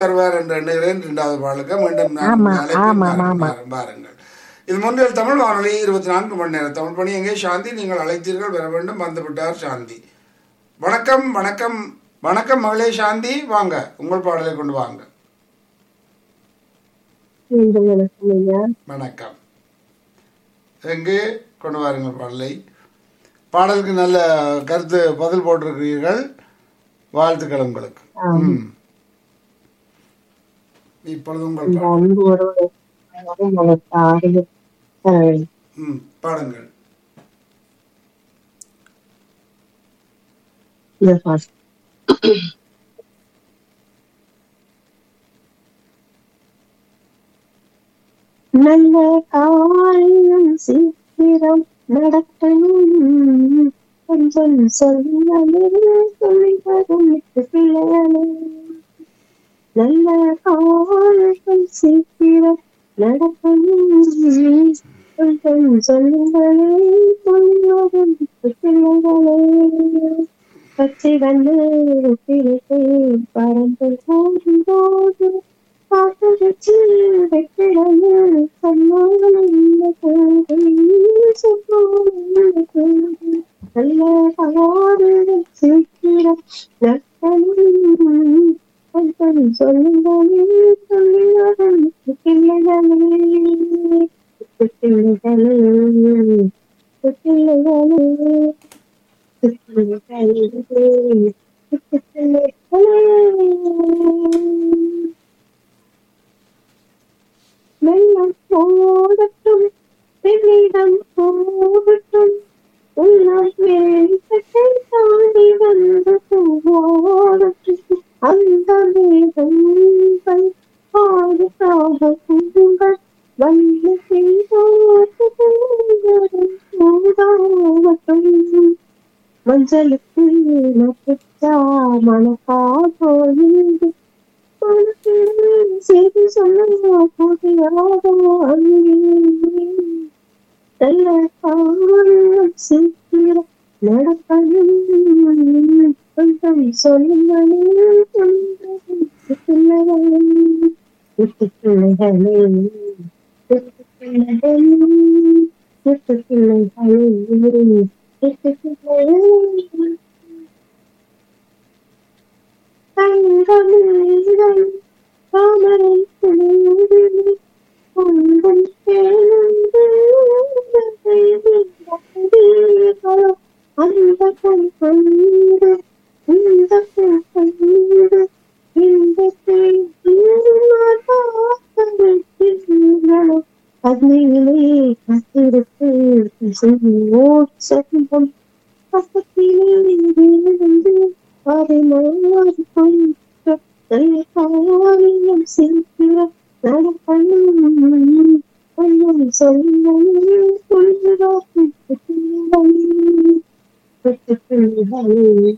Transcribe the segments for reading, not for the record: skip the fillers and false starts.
வருவார் என்று எண்ணுகிறேன். இரண்டாவது பாடலுக்கு மீண்டும் நான் ஆமா அழைப்பேன். ஆமா ஆமா. பாருங்கள். இது முன்னில் தமிழ் வானொலி 24 மணி நேரம் தமிழ் பணி. எங்கே சாந்தி, நீங்கள் அழைத்தீர்கள், வர வேண்டும். வந்து விட்டார் சாந்தி. வணக்கம் வணக்கம் வணக்கம் மகளே சாந்தி, வாங்க உங்கள் பாடலை கொண்டு வாங்க. வணக்கம். எங்கே கொண்டு வாருங்கள் பாடலை. பாடலுக்கு நல்ல கருத்து பதில் போட்டிருக்கிறீர்கள், வாழ்த்துக்கள் உங்களுக்கு. இப்பொழுது உங்கள் பாடுங்கள். நல்ல காரியம் சீக்கிரம் நடக்கணும், கொஞ்சம் சொல்லி வரும் பிள்ளைகளே. நல்ல காரியம் சீக்கிரம் நடக்கணும், கொஞ்சம் சொல்லுங்களே சொல்லும் பிள்ளைகளே. பச்சை வந்து பறந்து போகும்போது காத்தடிச்சு வெற்றிடையில் நல்ல காரியம் சீக்கிரம் நடக்கணும், கொஞ்சம் சொல்லுங்களே சொல்லி வரும் பிள்ளைகளே. பிள்ளைகளே வெள்ளம் போடட்டும் பெண்ணிடம் போகட்டும், உள்ளம் வேட்டை தாண்டி வந்து போடட்டும். அந்த மேகங்கள் பாதுகாக குங்குங்கள் வந்து சூடாகட்டும். மஞ்சளுக்கு நப்பிச்சா மனக்கா போயிருந்து செய்தி சொல்லுங்க புதியாக நல்ல காலம் சீக்கிரம் நடக்கணும், கொஞ்சம் சொல்லுங்களே பிள்ளைகளே. பிள்ளைகளே தங்கமேகம் தாமரை பொங்கும் கேளுந்து அந்த பொன் கொண்டு இந்த பொன் கொண்டு இந்த அக்னியிலே கத்திருப்பு சொந்தம் பக்கத்திலே இருந்து அதை மாறிக்கும் காரியம் சீக்கிர நடக்கணும், கொஞ்சம் சொல்லுங்களே சொல்லுறாங்க பிள்ளைகளே.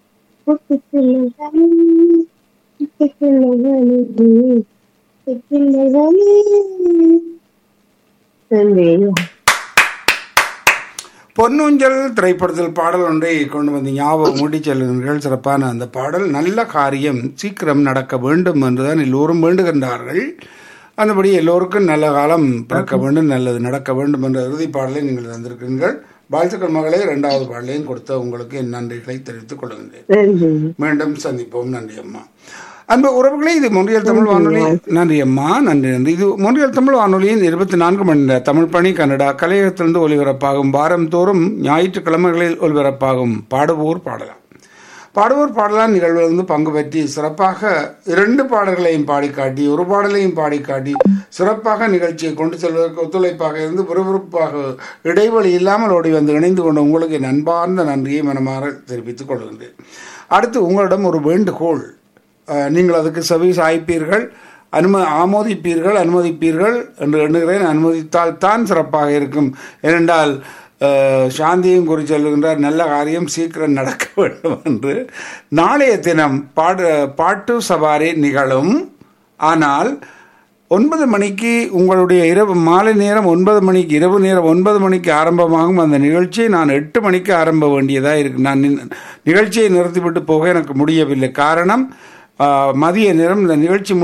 பொன்னூஞ்சல் திரைப்படத்தில் பாடல் ஒன்றை கொண்டு வந்து ஞாபகம் மூடி செல்லுங்கள். சிறப்பான அந்த பாடல். நல்ல காரியம் சீக்கிரம் நடக்க வேண்டும் என்றுதான் எல்லோரும் வேண்டுகின்றார்கள். அந்தபடி எல்லோருக்கும் நல்ல காலம் பிறக்க வேண்டும், நல்லது நடக்க வேண்டும் என்ற இறுதி பாடலை நீங்கள் தந்திருக்கிறீர்கள். வாழ்த்துக்கள் மகளே. இரண்டாவது பாடலையும் கொடுத்த உங்களுக்கு என் நன்றிகளை தெரிவித்துக் கொள்கின்றேன். மீண்டும் சந்திப்போம். நன்றி அம்மா. அன்பு உறவுகளே, இது மொன்றியல் தமிழ் வானொலி. நன்றி அம்மா, நன்றி நன்றி. இது மொன்றியல் தமிழ் வானொலியின் 24 மணி நேர தமிழ் பணி கனடா கலையகத்திலிருந்து ஒலிபரப்பாகும் வாரம் தோறும் ஞாயிற்றுக்கிழமைகளில் ஒலிபரப்பாகும் பாடுவோர் பாடலாம். பாடுவோர் பாடலாம் நிகழ்விலிருந்து பங்கு பெற்றி சிறப்பாக 2 பாடல்களையும் பாடிக்காட்டி, ஒரு பாடலையும் பாடிக்காட்டி சிறப்பாக நிகழ்ச்சியை கொண்டு செல்வதற்கு ஒத்துழைப்பாக இருந்து விறுவிறுப்பாக இடைவெளி இல்லாமல் ஓடி வந்து இணைந்து கொண்ட உங்களுக்கு என் அன்பார்ந்த நன்றியை மனமாற தெரிவித்துக் கொள்கின்றேன். அடுத்து உங்களிடம் ஒரு வேண்டுகோள். நீங்கள் அதுக்கு செவி சாய்ப்பீர்கள், ஆமோதிப்பீர்கள், அனுமதிப்பீர்கள் என்று எண்ணுகிறேன். அனுமதித்தால் தான் சிறப்பாக இருக்கும். ஏனென்றால் சாந்தியும் குறி சொல்லுகின்றார், நல்ல காரியம் சீக்கிரம் நடக்க வேண்டும் என்று. நாளைய தினம் பாட்டு சவாரி நிகழும். ஆனால் 9 மணிக்கு உங்களுடைய இரவு மாலை நேரம் 9 மணிக்கு, இரவு நேரம் 9 மணிக்கு ஆரம்பமாகும் அந்த நிகழ்ச்சியை நான் 8 மணிக்கு ஆரம்ப வேண்டியதாக இருக்கு. நான் நிகழ்ச்சியை நிறுத்திவிட்டு போக எனக்கு முடியவில்லை. காரணம், மதிய நேரம் இந்த நிகழ்ச்சி